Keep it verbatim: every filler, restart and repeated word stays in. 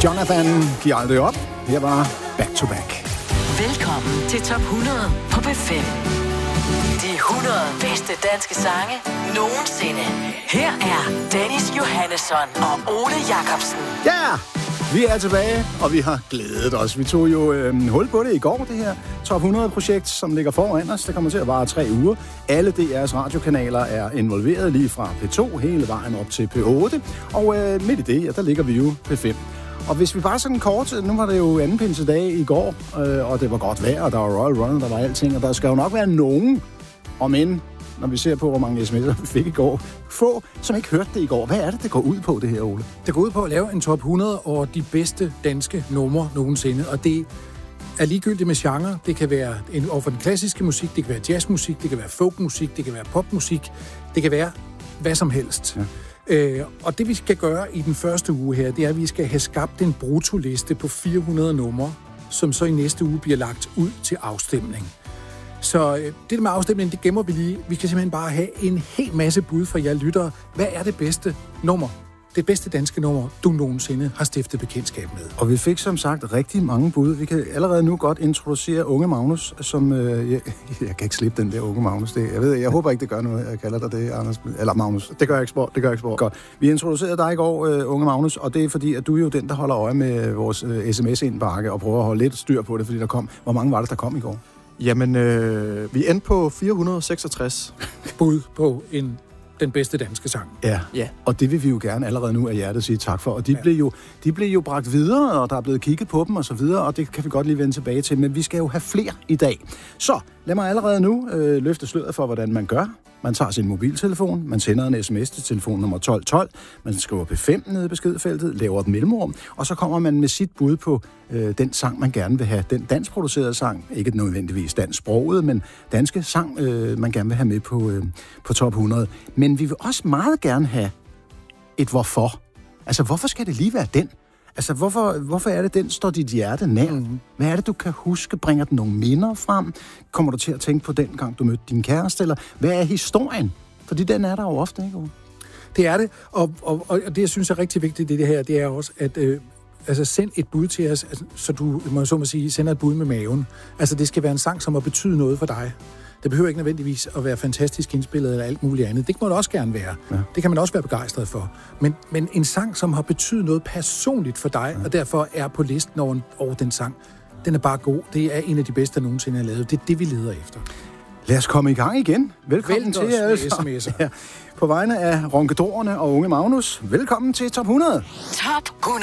Jonathan giver aldrig op. Her var Back to Back. Velkommen til Top hundrede på P fem. De hundrede bedste danske sange nogensinde. Her er Dennis Johannesson og Ole Jacobsen. Ja, yeah! Vi er tilbage, og vi har glædet os. Vi tog jo øh, hul på det i går, det her Top hundrede-projekt, som ligger foran os. Det kommer til at vare tre uger. Alle D R's radiokanaler er involveret lige fra P to hele vejen op til P otte. Og øh, midt i det, ja, der ligger vi jo P fem. Og hvis vi bare sådan kort, nu var det jo anden pinsedag i går, øh, og det var godt vejr, og der var Royal Run, der var alting, og der skal jo nok være nogen, om end, når vi ser på, hvor mange sms'er vi fik i går, få, som ikke hørte det i går. Hvad er det, det går ud på, det her, Ole? Det går ud på at lave en top hundrede over de bedste danske numre nogensinde, og det er ligegyldigt med genre. Det kan være en, over for den klassiske musik, det kan være jazzmusik, det kan være folkmusik, det kan være popmusik, det kan være hvad som helst. Ja. Øh, og det vi skal gøre i den første uge her, det er, at vi skal have skabt en brutoliste på fire hundrede numre, som så i næste uge bliver lagt ud til afstemning. Så øh, det med afstemningen, det gemmer vi lige. Vi kan simpelthen bare have en hel masse bud fra jer lyttere. Hvad er det bedste nummer? Det bedste danske nummer, du nogensinde har stiftet bekendtskab med. Og vi fik som sagt rigtig mange bud. Vi kan allerede nu godt introducere Unge Magnus, som... Øh, jeg, jeg kan ikke slippe den der Unge Magnus. Det, jeg ved, jeg håber ikke, det gør noget. Jeg kalder dig det, Anders. Eller Magnus. Det gør jeg ikke sport. Det gør jeg ikke sport. Godt. Vi introducerede dig i går, øh, Unge Magnus, og det er fordi, at du er jo den, der holder øje med vores øh, sms-indbakke og prøver at holde lidt styr på det, fordi der kom... Hvor mange var det, der kom i går? Jamen, øh, vi endte på fire hundrede og seksogtres bud på en... den bedste danske sang. Ja. ja, og det vil vi jo gerne allerede nu af hjertet sige tak for. Og de, ja. blev jo, de blev jo bragt videre, og der er blevet kigget på dem og så videre, og det kan vi godt lige vende tilbage til. Men vi skal jo have flere i dag. Så lad mig allerede nu øh, løfte sløret for, hvordan man gør. Man tager sin mobiltelefon, man sender en sms til telefon nummer tolv tolv, man skriver P fem nede i beskedfeltet, laver et mellemrum, og så kommer man med sit bud på øh, den sang, man gerne vil have. Den danskproducerede sang, ikke nødvendigvis dansksproget, men danske sang, øh, man gerne vil have med på, øh, på top hundrede. Men vi vil også meget gerne have et hvorfor. Altså, hvorfor skal det lige være den? Altså, hvorfor, hvorfor er det, den står dit hjerte nær? Mm-hmm. Hvad er det, du kan huske? Bringer den nogle minder frem? Kommer du til at tænke på den gang, du mødte din kæreste? Eller hvad er historien? Fordi den er der jo ofte, ikke? Det er det, og, og, og det, jeg synes er rigtig vigtigt i det her, det er også, at øh, altså, send et bud til os, altså, så du, må så må sige, sender et bud med maven. Altså, det skal være en sang, som har betydet noget for dig. Det behøver ikke nødvendigvis at være fantastisk indspillet eller alt muligt andet. Det må det også gerne være. Ja. Det kan man også være begejstret for. Men, men en sang, som har betydet noget personligt for dig, ja. Og derfor er på listen over, over den sang, den er bare god. Det er en af de bedste, der nogensinde er lavet. Det er det, vi leder efter. Lad os komme i gang igen. Velkommen Vælt til jer. Ja. På vegne af Ronkedorerne og Unge Magnus, velkommen til Top hundrede. Top hundrede.